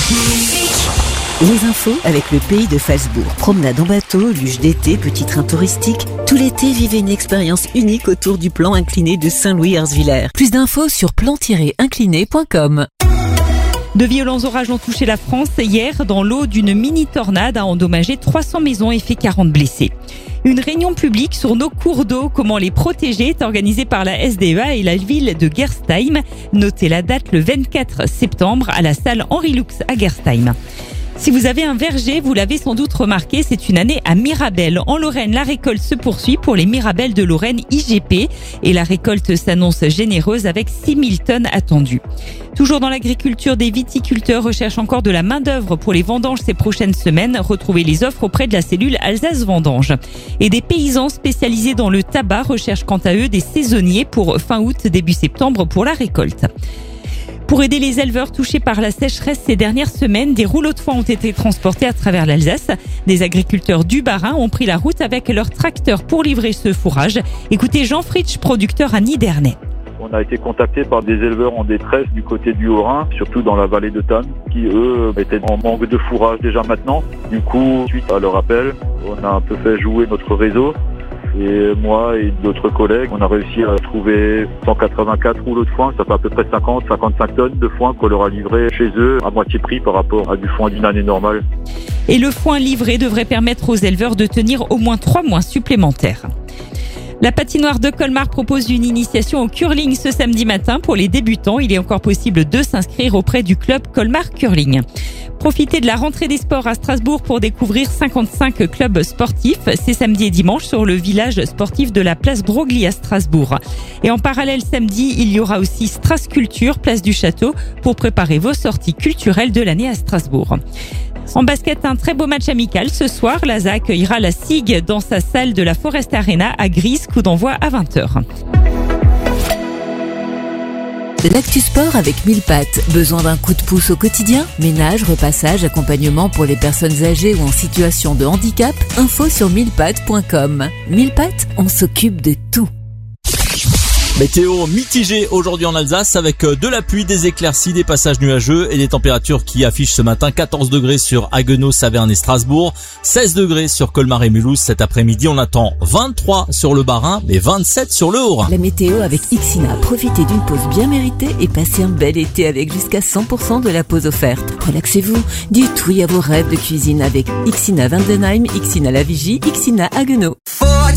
Les infos avec le pays de Falsbourg. Promenade en bateau, luge d'été, petit train touristique. Tout l'été, vivez une expérience unique autour du plan incliné de Saint-Louis-Erzvillers. Plus d'infos sur plan-incliné.com. De violents orages ont touché la France hier. Dans l'eau d'une mini-tornade a endommagé 300 maisons et fait 40 blessés. Une réunion publique sur nos cours d'eau, comment les protéger, est organisée par la SDEA et la ville de Gerstheim. Notez la date le 24 septembre à la salle Henri Lux à Gerstheim. Si vous avez un verger, vous l'avez sans doute remarqué, c'est une année à Mirabel. En Lorraine, la récolte se poursuit pour les Mirabelles de Lorraine IGP et la récolte s'annonce généreuse avec 6000 tonnes attendues. Toujours dans l'agriculture, des viticulteurs recherchent encore de la main-d'œuvre pour les vendanges ces prochaines semaines. Retrouvez les offres auprès de la cellule Alsace Vendanges. Et des paysans spécialisés dans le tabac recherchent quant à eux des saisonniers pour fin août, début septembre pour la récolte. Pour aider les éleveurs touchés par la sécheresse ces dernières semaines, des rouleaux de foin ont été transportés à travers l'Alsace. Des agriculteurs du Bas-Rhin ont pris la route avec leur tracteur pour livrer ce fourrage. Écoutez Jean Fritsch, producteur à Nidernais. On a été contacté par des éleveurs en détresse du côté du Haut-Rhin, surtout dans la vallée de Tannes, qui eux étaient en manque de fourrage déjà maintenant. Du coup, suite à leur appel, on a un peu fait jouer notre réseau. Et moi et d'autres collègues, on a réussi à trouver 184 rouleaux de foin. Ça fait à peu près 50-55 tonnes de foin qu'on leur a livré chez eux à moitié prix par rapport à du foin d'une année normale. Et le foin livré devrait permettre aux éleveurs de tenir au moins 3 mois supplémentaires. La patinoire de Colmar propose une initiation au curling ce samedi matin pour les débutants. Il est encore possible de s'inscrire auprès du club Colmar Curling. Profitez de la rentrée des sports à Strasbourg pour découvrir 55 clubs sportifs. C'est samedi et dimanche sur le village sportif de la place Broglie à Strasbourg. Et en parallèle, samedi, il y aura aussi Strasculture, place du Château, pour préparer vos sorties culturelles de l'année à Strasbourg. En basket, un très beau match amical. Ce soir, l'ASA accueillera la SIG dans sa salle de la Forest Arena à Grise, coup d'envoi à 20h. L'actu sport avec 1000 pattes. Besoin d'un coup de pouce au quotidien? Ménage, repassage, accompagnement pour les personnes âgées ou en situation de handicap? Info sur 1000pattes.com. 1000 pattes, on s'occupe de tout. Météo mitigée aujourd'hui en Alsace avec de la pluie, des éclaircies, des passages nuageux et des températures qui affichent ce matin 14 degrés sur Haguenau, Saverne et Strasbourg, 16 degrés sur Colmar et Mulhouse. Cet après-midi, on attend 23 sur le Bas-Rhin et 27 sur le Haut-Rhin. La météo avec Ixina. Profitez d'une pause bien méritée et passez un bel été avec jusqu'à 100% de la pause offerte. Relaxez-vous, dites oui à vos rêves de cuisine avec Ixina Vandenheim, Ixina La Vigie, Ixina Haguenau.